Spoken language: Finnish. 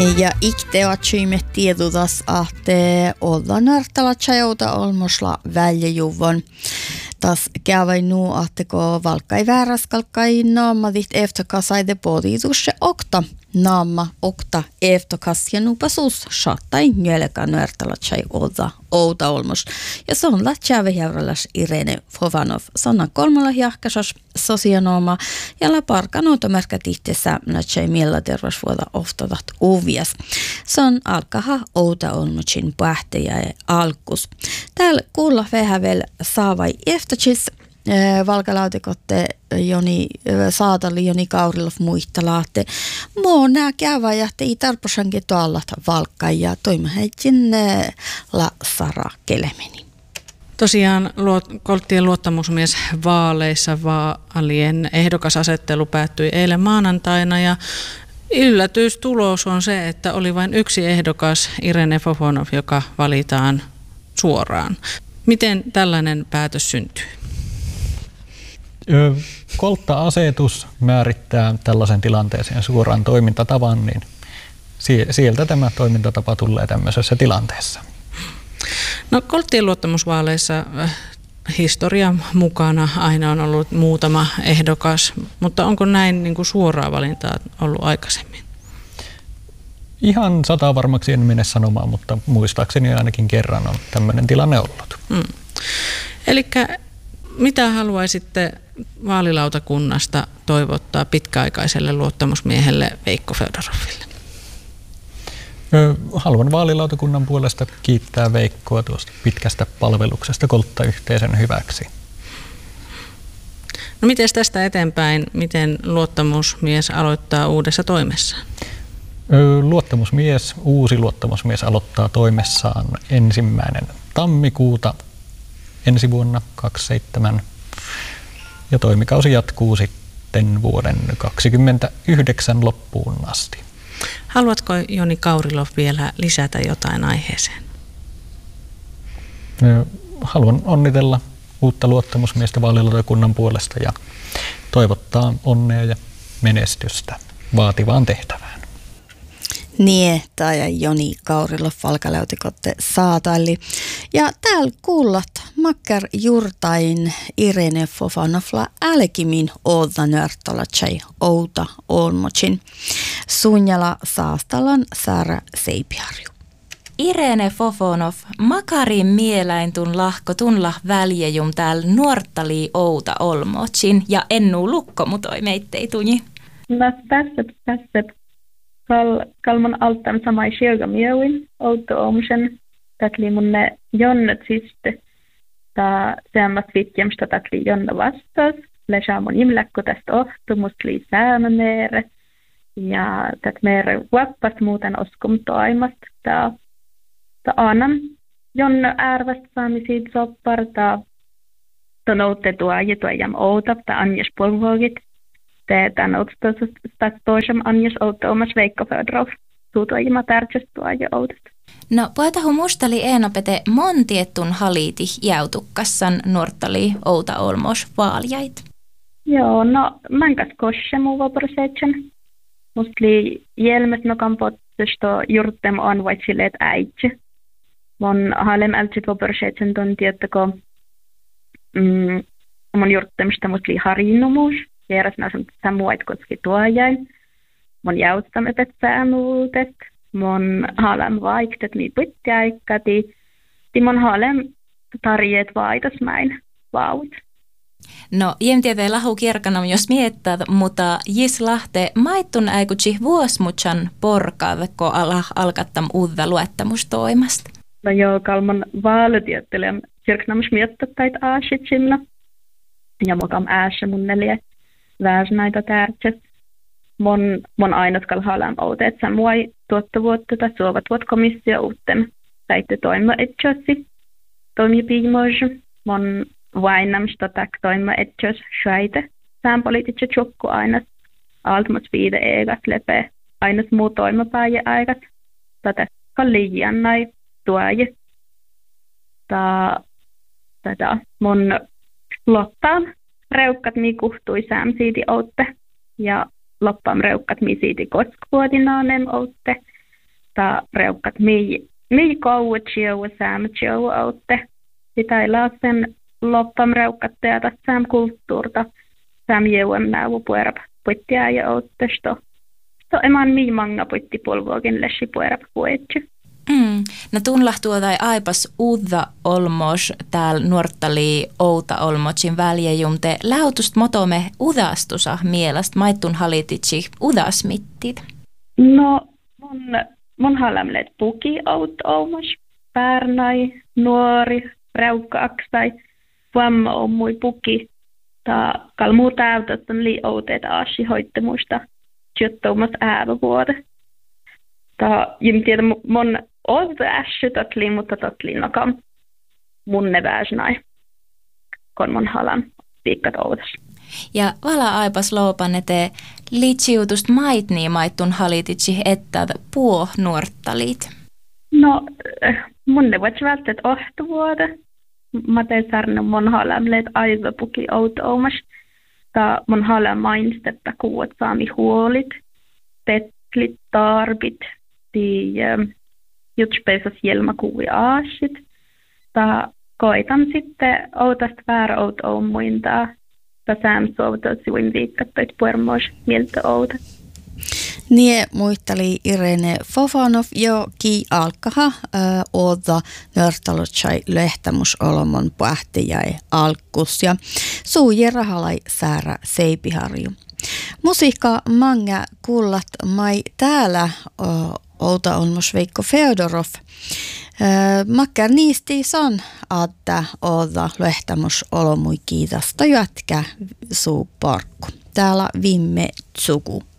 Ja ikteatsimme tiedotas, että ollaan närtälä tjauta olmosla väljejuvon. Tas kävai nuu, että kun valkai vääräskalkai naamadit eftokasaide podidusse okta. Naama okta eftokas ja nupasus saattai njölkä närtälä tjai outa olmos. Ja se on lähtsäävä jävräläs Irene Fovanov. Sanna kolmalla jahkasas sosionooma ja la parkanoutomärkä tihtessä lähtsääi mielenterveysvuoda oftadat uvias. Se on alkaha outa olmosin pähtejä ja alkus. Täällä kuulla vähän vielä saavai eftotsis valkalautikotte Joni Saatali, Joni Kaurilov muistalaatte. Nää käyvä ja ei tarposankin tuolla valkkaa ja toimaheitsin la Sara Kelemeni. Tosiaan Kolttien luottamusmies vaaleissa vaalien ehdokasasettelu päättyi eilen maanantaina ja yllätystulos on se, että oli vain yksi ehdokas, Irene Fovanov, joka valitaan suoraan. Miten tällainen päätös syntyy? Koltta-asetus määrittää tällaisen tilanteeseen suoraan toimintatavan, niin sieltä tämä toimintatapa tulee tämmöisessä tilanteessa. No Kolttien luottamusvaaleissa historian mukana aina on ollut muutama ehdokas, mutta onko näin niin kuin suoraa valintaa ollut aikaisemmin? Ihan 100 varmaksi en mene sanomaan, mutta muistaakseni ainakin kerran on tämmöinen tilanne ollut. Elikkä mitä haluaisitte vaalilautakunnasta toivottaa pitkäaikaiselle luottamusmiehelle Veikko Feodoroville? Haluan vaalilautakunnan puolesta kiittää Veikkoa tuosta pitkästä palveluksesta Koltta-yhteisön hyväksi. No miten tästä eteenpäin, miten luottamusmies aloittaa uudessa toimessaan? Uusi luottamusmies aloittaa toimessaan 1. tammikuuta ensi vuonna 27 ja toimikausi jatkuu sitten vuoden 2029 loppuun asti. Haluatko Joni Kaurilov vielä lisätä jotain aiheeseen? Haluan onnitella uutta luottamusmiestä vaalilautakunnan puolesta ja toivottaa onnea ja menestystä vaativaan tehtävään. Nietä ja Joni Kaurilov valkalautikotte Saatali. Ja täällä kuullat makkar jurtain Irene Fovanovla älkimin outa nörtola tjai outa olmocin. Sunjala saastalan Saara Seipiharju. Irene Fovanov, makarin mieläin tun väljejum täällä nuortali outa olmocin ja ennu lukkomutoi meittei tunji. Tässä kalman alttan samai sielga miewin outo omsen tatli munne jonnet siste ta seammat vitjemstä tatli jonna vastas lesaamon imläkko tästä ohtumus li säämämeere ja tät meere vappas muuten oskum toimast ta aanan jonna ärvästä saami siitä soppar ta noutte tuo jam outa ta anjes polvogit Tämän toisem anjes outo omas Veikko Fedorov. Tuutuajima tärkeästi tuoja outosta. No, poetahu mustali eenopete montiettun haliti jäutukkassan nuortali outa olmos vaaljait. Joo, no mankas kosse muu vaporseitsen. Mustli jelmet nokan pottesto jurtem on vaitsileet äitse. Mon halem ältsit vaporseitsen ton tiettäko mon jurtemsta mustli harinnumus. Järjesnä on samuait koski tuojain. Mon jäyttämme petsäämuutet. Mon halem vaiktet mi pitkäikkati. Mon halem tarjeet vaitasmäin vaut. No, jemtietee lahu kierkanam jos miettää, mutta jis lahte maittun äikutsi vuosmutsan porkaavekko alkattam uudta luettamustoimasta. No joo, kalman vaalitiettelem kierknamus miettattait aasitsilla. Ja mokam äässä mun neljä. Värsnaita tärkeät. Mon ainut kalhalam outeet samuai tuottavuutta tai suovat vuot komissio uuten saitte toima etsiosi toimipiimoisu. Mon vainamsta tak toima etsios schaite. Sään poliititse chukku ainas altmos viide eegas lepe ainas muu toimapääjä aikas. Tätä kalliian nai tuoje. Tätä mon lottaan. Reukkat mi kuhtui sääm siiti outte ja loppam reukkat mi siiti koskvuotinaanem outte ta reukkat mii kauet chiu sääm chiu autte. Sitä ei sen loppam reukkat teata sääm kulttuurta sääm jeuan näu puerap puittia ja auttesta. To eman mii manga puitti polvoakin lessi puerap puetju. No tunlahtua tai aipas uudda olmos täällä nuortali outa olmotsin väljejumte läutust motome udastusa mielestä maittun halititsi udasmittit. No mun halamlet puki out olmos pärnai nuori reukka-aksai vamma on mui puki ta kalmuu täytät on lii outeet aasi hoittemuista juttuumas äävävuode. Ta jim tiedä mun Oot ässy totli, mutta totli nokam mun neväsnai, kun mun halan piikkat outas. Ja vala aipas loopan, että liitsiutust maitni maittun halititsi, että puo nuorttalit. No, mun neväts välttät ohtuvuode. Mä tein sarnan mun halamleet aivapuki outoumas. Ta mun halan mainstetta kuvat saami huolit, petlit, tarbit, jutspeisas jelmakuvi aasit. Koitan sitten outasta väärä outoumuintaa. Sääm suovutasivuin viikkattoit puermois mieltä outa. Nie muisteli Irene Fofanov jo ki alkaha oda nörtalotsai lehtämusolomon pähtijäi alkus ja suuje rahalai säärä seipiharju. Musiikka manga kuullat mai täällä outa olmos Veikko Feodorov. Makkar niisti son, että oda lehtämus olomui kiitasta jätkä suu parkku. Täällä vimme tsuku.